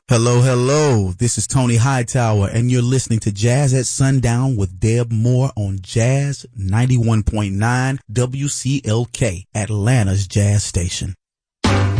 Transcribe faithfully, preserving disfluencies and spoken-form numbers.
Hello, hello. This is Tony Hightower, and you're listening to Jazz at Sundown with Deb Moore on Jazz ninety-one point nine W C L K, Atlanta's Jazz Station.